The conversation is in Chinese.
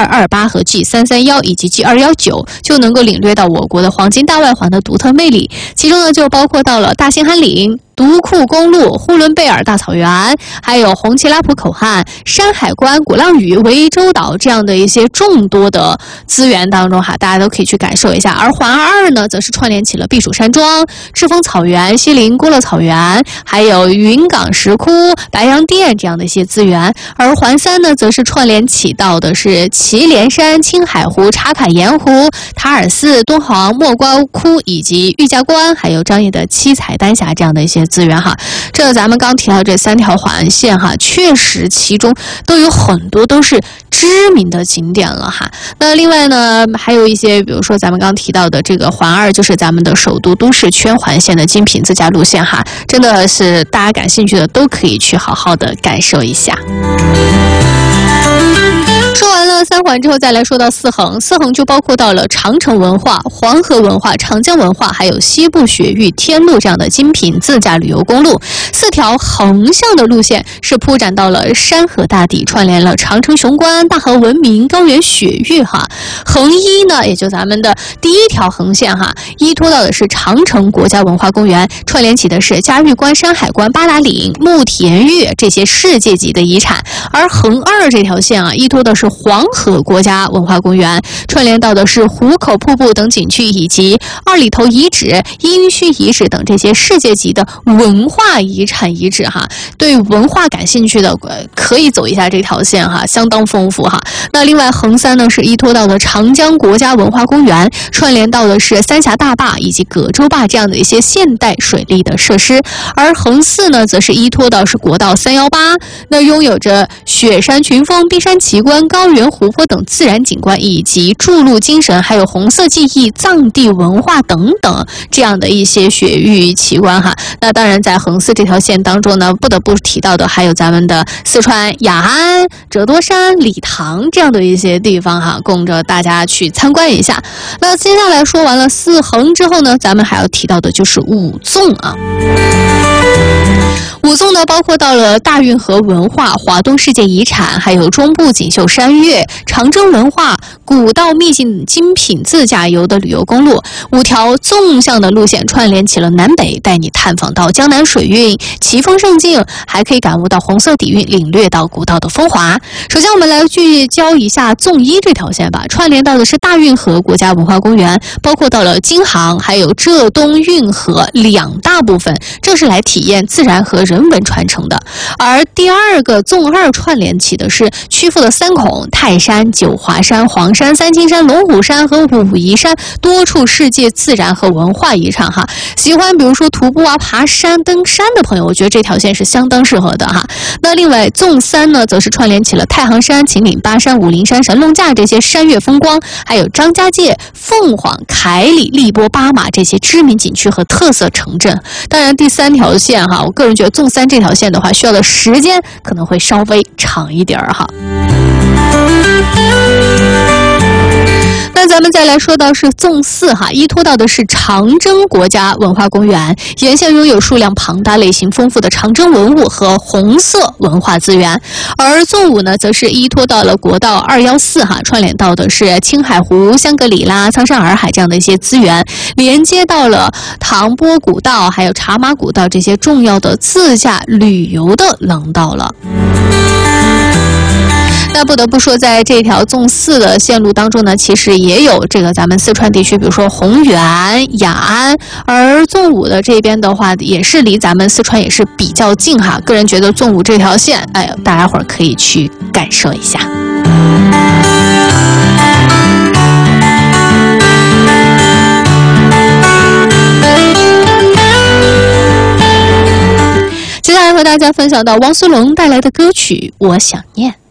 G228和 G331以及 G219，就能够领略到我国的黄金大外环的独特魅力。其中呢，就包括到了大兴安岭、独库公路、呼伦贝尔大草原，还有红旗拉普口岸、山海关、鼓浪屿、涠洲岛这样的一些众多的资源当中大家都可以去感受一下。而环2呢，则是串联起了避暑山庄、赤峰草原、西林郭勒草原，还有云冈石窟、白洋淀这样的一些资源。而环3呢，则是串联起到的是祁连山、青海湖、茶卡盐湖、塔尔寺、敦煌莫高窟以及玉加关，还有张掖的七彩丹霞这样的一些资源这咱们刚提到这3条环线确实其中都有很多都是知名的景点了那另外呢，还有一些比如说咱们刚提到的这个环2，就是咱们的首都都市圈环线的精品自驾路线真的是大家感兴趣的都可以去好好的感受一下。说完了3环之后，再来说到4横。4横就包括到了长城文化、黄河文化、长江文化，还有西部雪域天路这样的精品自驾旅游公路。4条横向的路线是铺展到了山河大地，串联了长城雄关、大河文明、高原雪域横1呢，也就咱们的第1条横线依托到的是长城国家文化公园，串联起的是嘉峪关、山海关、八达岭、慕田峪这些世界级的遗产。而横2这条线依托的是黄河国家文化公园，串联到的是壶口瀑布等景区，以及二里头遗址、殷墟遗址等这些世界级的文化遗产遗址对文化感兴趣的可以走一下这条线相当丰富那另外横3呢，是依托到的长江国家文化公园，串联到的是三峡大坝以及葛洲坝这样的一些现代水利的设施。而横4呢，则是依托到是国道318，那拥有着雪山群峰、冰山奇观、高原湖泊等自然景观，以及筑路精神，还有红色记忆、藏地文化等等这样的一些雪域奇观那当然在横4这条线当中呢，不得不提到的还有咱们的四川雅安、折多山、理塘这样的一些地方供着大家去参观一下。那接下来说完了4横之后呢，咱们还要提到的就是5纵5纵呢，包括到了大运河文化、华东世界遗产，还有中部锦绣山岳、长征文化、古道秘境精品自驾游的旅游公路。5条纵向的路线串联起了南北，带你探访到江南水韵、奇峰胜境，还可以感悟到红色底蕴，领略到古道的风华。首先我们来聚焦一下纵1这条线吧，串联到的是大运河国家文化公园，包括到了京杭还有浙东运河2大部分，这是来体验自然和人文传承的。而第2个纵2串联起的是曲阜的3孔、泰山、九华山、黄山、三清山、龙虎山和武夷山多处世界自然和文化遗产喜欢比如说徒步爬山、登山的朋友，我觉得这条线是相当适合的那另外纵3呢，则是串联起了太行山、秦岭巴山、武陵山、神农架这些山岳风光，还有张家界、凤凰、凯里、荔波、巴马这些知名景区和特色城镇。当然第3条线我个人觉得纵3这条线的话，需要的时间可能会稍微长一点那咱们再来说到是纵4依托到的是长征国家文化公园，沿线拥有数量庞大、类型丰富的长征文物和红色文化资源。而纵5呢，则是依托到了国道214串联到的是青海湖、香格里拉、苍山洱海这样的一些资源，连接到了唐波古道还有茶马古道这些重要的自驾旅游的廊道了。那不得不说，在这条纵4的线路当中呢，其实也有这个咱们四川地区，比如说宏源、雅安，而纵5的这边的话，也是离咱们四川也是比较近个人觉得纵5这条线，大家伙儿可以去感受一下。接下来和大家分享到王思龙带来的歌曲《我想念》。